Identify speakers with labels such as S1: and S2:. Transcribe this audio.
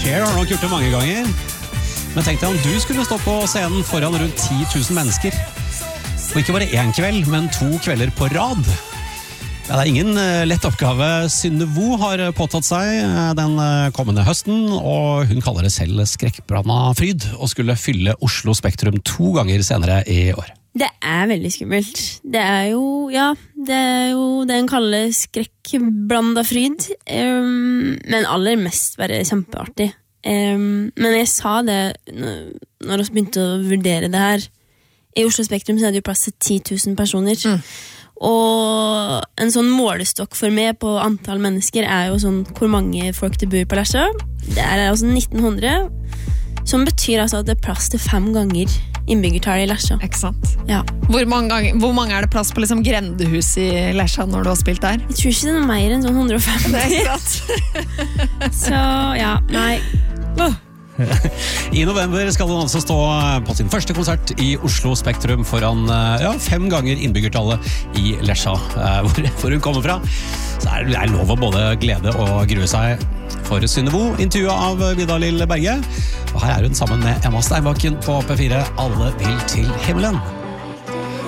S1: Cher har nok gjort det mange ganger. Men tenk deg om du skulle stå på scenen foran rundt 10 000 mennesker. Og ikke bare én kveld, men 2 kvelder på rad. Ja, det er ingen lett oppgave Synne Vo har påtatt seg den kommende høsten, og hun kaller det selv skrekkblandet fryd, og skulle fylle Oslo Spektrum 2 ganger senere i år.
S2: Det er veldig skummelt. Det er jo det en kaller skrekkblandet fryd, men aller mest bare kjempeartig. Men jeg sa det når vi begynte å vurdere det her. I Oslo Spektrum så er det jo plass til 10 000 personer. Og en sånn målestokk for meg på antall mennesker er jo sånn hvor mange folk det bor på Lesja. Det er altså 1900, som betyr altså at det er plass til 5 ganger innbyggertallet i Lesja.
S3: Ikke sant?
S2: Ja.
S3: Hvor mange er det plass på liksom grendehus i Lesja når du har spilt der?
S2: Jeg tror ikke det er mer enn sånn 150.
S3: Det er ikke sant.
S2: Så ja, nei.
S1: I november skal hun altså stå på sin første konsert i Oslo Spektrum foran 5 ganger innbyggertallet i Lesja, hvor hun kommer fra. Så det er lov å både glede og grue seg for Synne Vo, intervjuet av Vidar Lill Berge. Og her er hun sammen med Emma Steinbakken på P4. Alle vil til himmelen.